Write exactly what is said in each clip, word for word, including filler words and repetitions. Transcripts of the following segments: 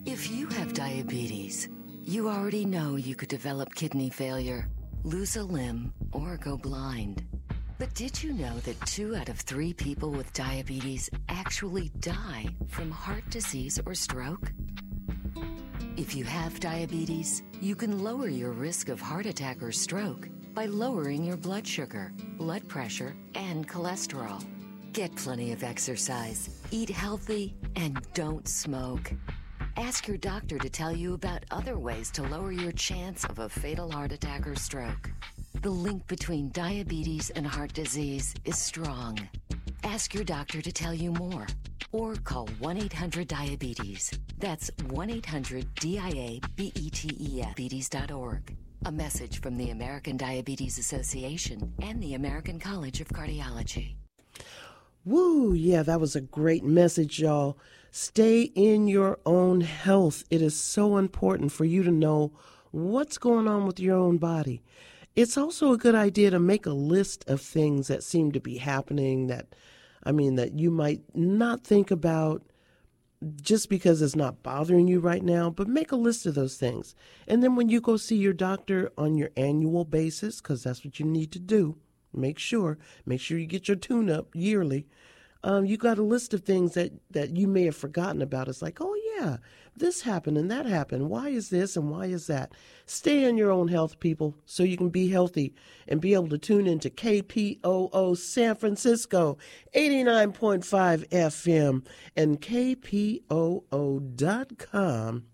If you have diabetes, you already know you could develop kidney failure, lose a limb, or go blind. But did you know that two out of three people with diabetes actually die from heart disease or stroke? If you have diabetes, you can lower your risk of heart attack or stroke by lowering your blood sugar, blood pressure, and cholesterol. Get plenty of exercise, eat healthy, and don't smoke. Ask your doctor to tell you about other ways to lower your chance of a fatal heart attack or stroke. The link between diabetes and heart disease is strong. Ask your doctor to tell you more or call one eight hundred diabetes. That's one eight hundred D I A B E T E S, diabetes dot org. A message from the American Diabetes Association and the American College of Cardiology. Woo, yeah, that was a great message, y'all. Stay in your own health. It is so important for you to know what's going on with your own body. It's also a good idea to make a list of things that seem to be happening that, I mean, that you might not think about just because it's not bothering you right now, but make a list of those things. And then when you go see your doctor on your annual basis, because that's what you need to do, make sure, make sure you get your tune-up yearly. Um, you got a list of things that, that you may have forgotten about. It's like, oh, yeah, this happened and that happened. Why is this and why is that? Stay in your own health, people, so you can be healthy and be able to tune into K P O O San Francisco, eighty-nine point five F M, and K P O O dot com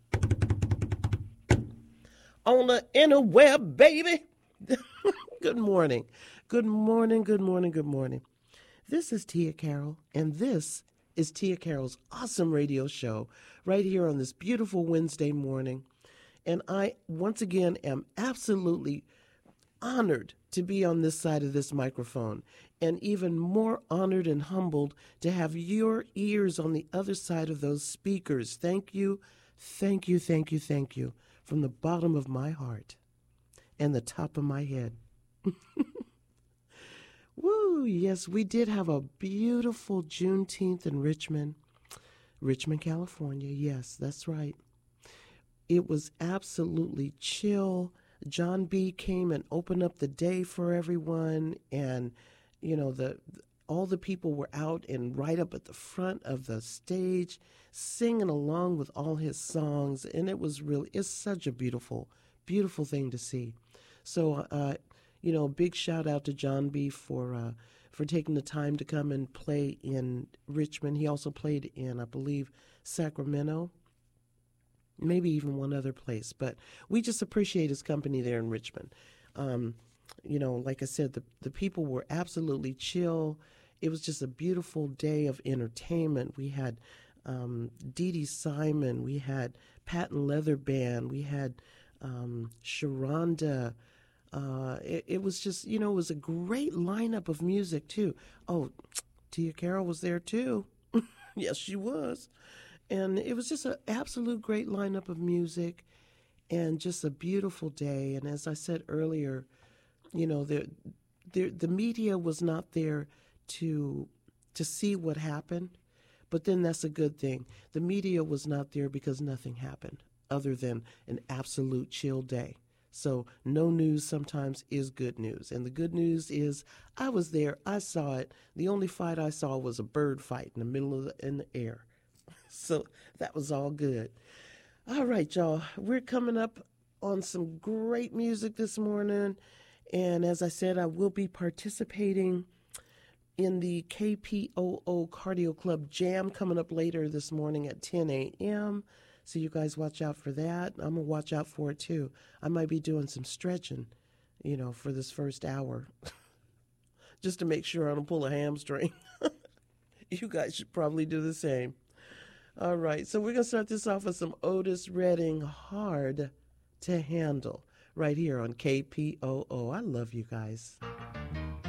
on the interweb, baby. Good morning. Good morning, good morning, good morning. This is Tia Carroll, and this is Tia Carroll's awesome radio show right here on this beautiful Wednesday morning. And I, once again, am absolutely honored to be on this side of this microphone, and even more honored and humbled to have your ears on the other side of those speakers. Thank you, thank you, thank you, thank you, from the bottom of my heart and the top of my head. Woo, yes, we did have a beautiful Juneteenth in Richmond, Richmond, California. Yes, that's right. It was absolutely chill. John B. came and opened up the day for everyone, and, you know, the all the people were out and right up at the front of the stage singing along with all his songs, and it was really, it's such a beautiful, beautiful thing to see. So, uh, you know, big shout out to John B. for uh, for taking the time to come and play in Richmond. He also played in, I believe, Sacramento, maybe even one other place. But we just appreciate his company there in Richmond. Um, you know, like I said, the, the people were absolutely chill. It was just a beautiful day of entertainment. We had um, Dee Dee Simon. We had Patent Leather Band. We had um, Sharonda. Uh, it, it was just, you know, it was a great lineup of music, too. Oh, Tia Carroll was there, too. Yes, she was. And it was just an absolute great lineup of music and just a beautiful day. And as I said earlier, you know, the, the, the media was not there to to see what happened, but then that's a good thing. The media was not there because nothing happened other than an absolute chill day. So no news sometimes is good news. And the good news is I was there. I saw it. The only fight I saw was a bird fight in the middle of the, in the air. So that was all good. All right, y'all. We're coming up on some great music this morning. And as I said, I will be participating in the K P O O Cardio Club Jam coming up later this morning at ten a.m., so you guys watch out for that. I'm going to watch out for it, too. I might be doing some stretching, you know, for this first hour, just to make sure I don't pull a hamstring. You guys should probably do the same. All right, so we're going to start this off with some Otis Redding, Hard to Handle, right here on K P O O. I love you guys.